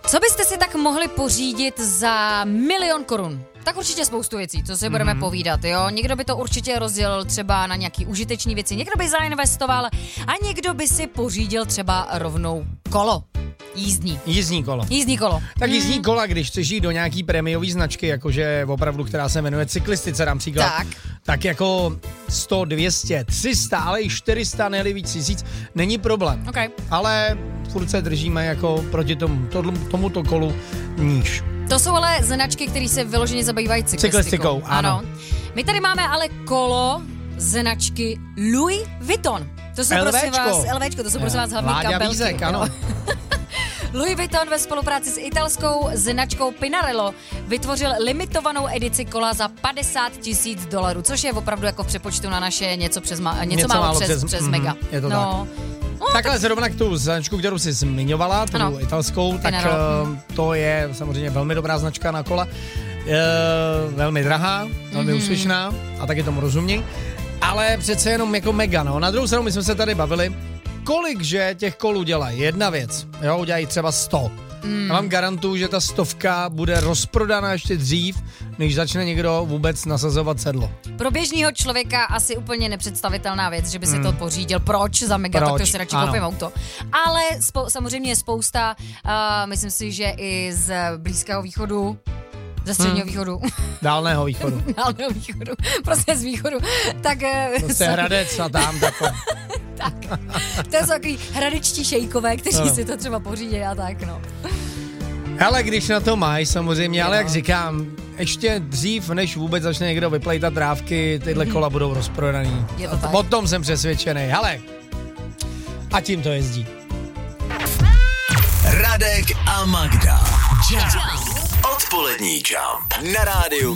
Co byste si tak mohli pořídit za 1 000 000 korun? Tak určitě spoustu věcí, co si budeme povídat, jo. Někdo by to určitě rozdělil třeba na nějaký užitečný věci, někdo by zainvestoval a někdo by si pořídil třeba rovnou kolo. Jízdní kolo. Tak jízdní kola, když chceš jít do nějaký prémiový značky, jakože opravdu, která se jmenuje cyklistice, dám příklad, tak jako 100, 200, 300, ale i 400, ne-li víc tisíc, není problém. Okay. Ale furt se držíme jako proti tomuto kolu níž. To jsou ale značky, které se vyloženě zabývají cyklistikou. Ano. My tady máme ale kolo značky Louis Vuitton. To jsou prosím vás, LVčko, to jsou prosím vás hlavní kabelky. Vízek, ano. Louis Vuitton ve spolupráci s italskou značkou Pinarello vytvořil limitovanou edici kola za $50,000, což je opravdu jako v přepočtu na naše něco málo přes mega. Je to tak. Takhle zrovna k tu značku, kterou jsi zmiňovala, tu italskou, tak to je samozřejmě velmi dobrá značka na kola. Velmi drahá, velmi úspěšná a taky tomu rozuměj. Ale přece jenom jako mega, no. Na druhou stranu my jsme se tady bavili, kolikže těch kolů dělají. Jedna věc, jo, udělají třeba 100. Já vám garantuju, že ta 100 bude rozprodaná ještě dřív, než začne někdo vůbec nasazovat sedlo. Pro běžného člověka asi úplně nepředstavitelná věc, že by si to pořídil. Proč za mega, tak to si radši koupím auto. Ale samozřejmě je spousta, myslím si, že i z Blízkého východu, ze Středního východu. Dálného východu. Prostě z východu. Tak prostě Hradec a tam takhle. Tak. To jsou takový hradečtí šejkové, kteří si to třeba pořídí a tak, no. Hele, když na to máš samozřejmě, ale jak říkám, ještě dřív, než vůbec začne někdo vyplejtat trávky, tyhle kola budou rozprodaný. Je to tak. O tom jsem přesvědčený. Hele, a tím to jezdí. Radek a Magda. Jump. Odpolední Jump na rádiu